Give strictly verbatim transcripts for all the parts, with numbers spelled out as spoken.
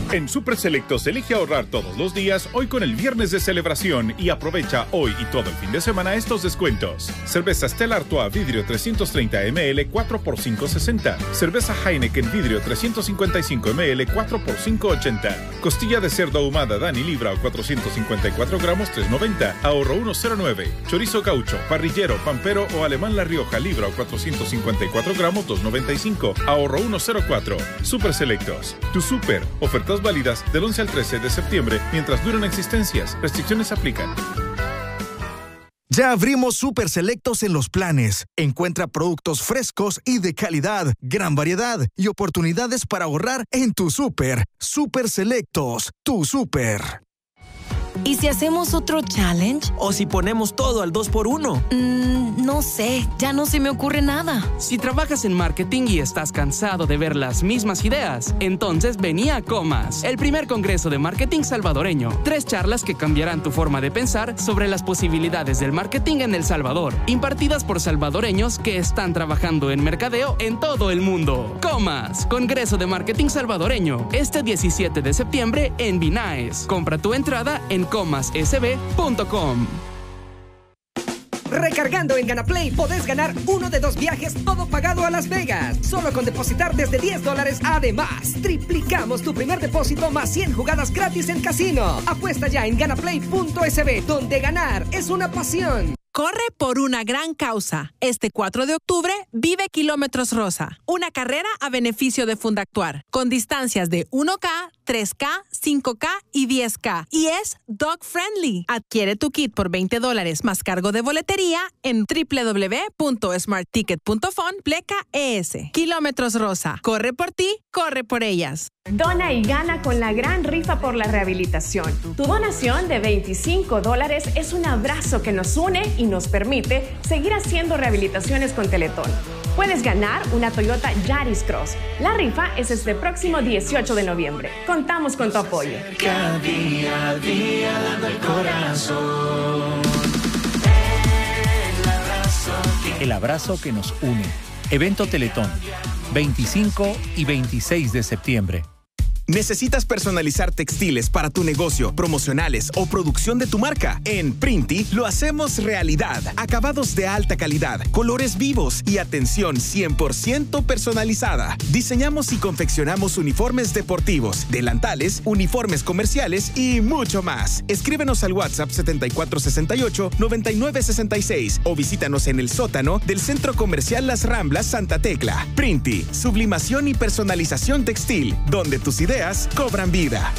En Super Selectos elige ahorrar todos los días, hoy con el viernes de celebración, y aprovecha hoy y todo el fin de semana estos descuentos. Cerveza Stella Artois vidrio trescientos treinta mililitros cuatro por cinco sesenta. Cerveza Heineken vidrio trescientos cincuenta y cinco mililitros cuatro por cinco ochenta. Costilla de cerdo ahumada Dani Libra o cuatrocientos cincuenta y cuatro gramos tres noventa. Ahorro uno cero nueve. Chorizo caucho, parrillero, pampero o alemán La Rioja Libra o cuatrocientos cincuenta y cuatro gramos dos noventa y cinco. Ahorro uno cero cuatro. Super Selectos. Tu super. Ofertas válidas del once al trece de septiembre mientras duran existencias. Restricciones aplican. Ya abrimos Super Selectos en los planes. Encuentra productos frescos y de calidad, gran variedad y oportunidades para ahorrar en tu super. Super Selectos, tu super. ¿Y si hacemos otro challenge? ¿O si ponemos todo al dos por uno? Mm, no sé, ya no se me ocurre nada. Si trabajas en marketing y estás cansado de ver las mismas ideas, entonces vení a Comas, el primer congreso de marketing salvadoreño. Tres charlas que cambiarán tu forma de pensar sobre las posibilidades del marketing en El Salvador, impartidas por salvadoreños que están trabajando en mercadeo en todo el mundo. Comas, Congreso de Marketing Salvadoreño, este diecisiete de septiembre en Vinaes. Compra tu entrada en comas s b punto com. Recargando en GanaPlay podés ganar uno de dos viajes todo pagado a Las Vegas. Solo con depositar desde diez dólares. Además, triplicamos tu primer depósito más cien jugadas gratis en casino. Apuesta ya en ganaplay punto s b, donde ganar es una pasión. Corre por una gran causa. Este cuatro de octubre, vive Kilómetros Rosa. Una carrera a beneficio de Fundactuar. Con distancias de uno K, tres K, cinco K y diez K. Y es dog friendly. Adquiere tu kit por veinte dólares más cargo de boletería en doble u doble u doble u punto smart ticket punto fun pleca es. Kilómetros Rosa. Corre por ti, corre por ellas. Dona y gana con la gran rifa por la rehabilitación. Tu donación de veinticinco dólares es un abrazo que nos une y nos permite seguir haciendo rehabilitaciones con Teletón. Puedes ganar una Toyota Yaris Cross. La rifa es este próximo dieciocho de noviembre. Contamos con tu apoyo. Cada día a día dando el corazón. El abrazo que... El abrazo que nos une. Evento Teletón. veinticinco y veintiséis de septiembre. ¿Necesitas personalizar textiles para tu negocio, promocionales o producción de tu marca? En Printi lo hacemos realidad. Acabados de alta calidad, colores vivos y atención cien por ciento personalizada. Diseñamos y confeccionamos uniformes deportivos, delantales, uniformes comerciales y mucho más. Escríbenos al WhatsApp setenta y cuatro sesenta y ocho, noventa y nueve sesenta y seis o visítanos en el sótano del Centro Comercial Las Ramblas Santa Tecla. Printi, sublimación y personalización textil, donde tus ideas cobran vida.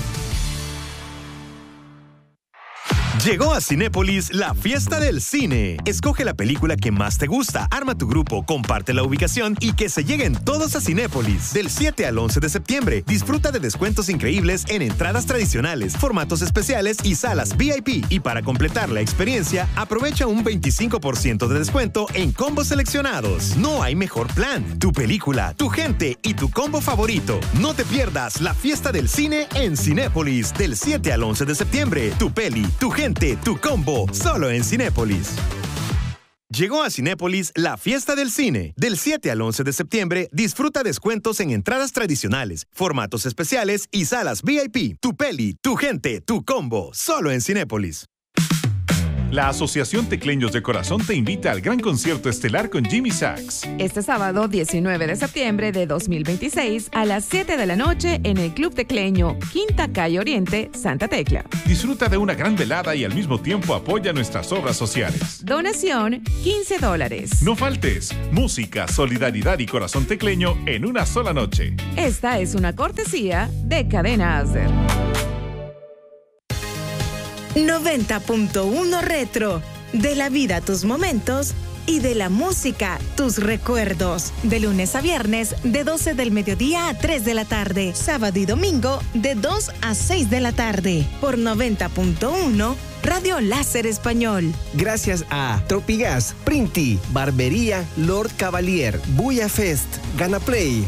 Llegó a Cinépolis la fiesta del cine. Escoge la película que más te gusta, arma tu grupo, comparte la ubicación y que se lleguen todos a Cinépolis. Del siete al once de septiembre, disfruta de descuentos increíbles en entradas tradicionales, formatos especiales y salas V I P. Y para completar la experiencia, aprovecha un veinticinco por ciento de descuento en combos seleccionados. No hay mejor plan. Tu película, tu gente y tu combo favorito. No te pierdas la fiesta del cine en Cinépolis. Del siete al once de septiembre. Tu peli, tu gente, tu combo, solo en Cinépolis. Llegó a Cinépolis la fiesta del cine. Del siete al once de septiembre, disfruta descuentos en entradas tradicionales, formatos especiales y salas V I P. Tu peli, tu gente, tu combo, solo en Cinépolis. La Asociación Tecleños de Corazón te invita al gran concierto estelar con Jimmy Sachs. Este sábado diecinueve de septiembre de dos mil veintiséis a las siete de la noche en el Club Tecleño, Quinta Calle Oriente, Santa Tecla. Disfruta de una gran velada y al mismo tiempo apoya nuestras obras sociales. Donación quince dólares. No faltes. Música, solidaridad y corazón tecleño en una sola noche. Esta es una cortesía de Cadena Acer. noventa punto uno Retro. De la vida tus momentos y de la música tus recuerdos. De lunes a viernes de doce del mediodía a tres de la tarde. Sábado y domingo de dos a seis de la tarde. Por noventa punto uno Radio Láser Español. Gracias a Tropigas, Printi, Barbería Lord Cavalier, Buya Fest, GanaPlay.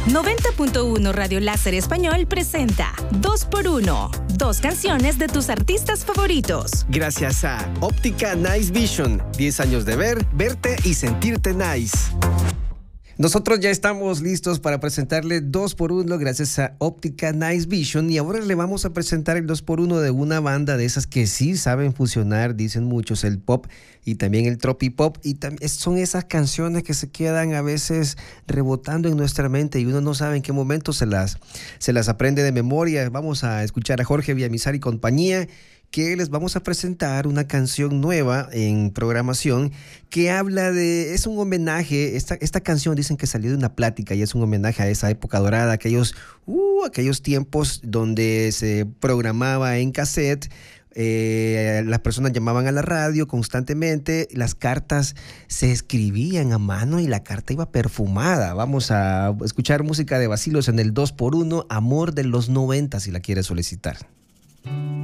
noventa punto uno Radio Láser Español presenta dos por uno, dos canciones de tus artistas favoritos. Gracias a Óptica Nice Vision, diez años de ver, verte y sentirte nice. Nosotros ya estamos listos para presentarle dos por uno gracias a Óptica Nice Vision y ahora le vamos a presentar el dos por uno de una banda de esas que sí saben fusionar, dicen muchos, el pop y también el tropipop, y también son esas canciones que se quedan a veces rebotando en nuestra mente y uno no sabe en qué momento se las, se las aprende de memoria. Vamos a escuchar a Jorge Villamizar y compañía, que les vamos a presentar una canción nueva en programación que habla de, es un homenaje, esta, esta canción dicen que salió de una plática y es un homenaje a esa época dorada, aquellos, uh, aquellos tiempos donde se programaba en cassette. Eh, las personas llamaban a la radio constantemente, las cartas se escribían a mano y la carta iba perfumada. Vamos a escuchar música de Bacilos en el dos por uno, Amor de los noventa, si la quieres solicitar.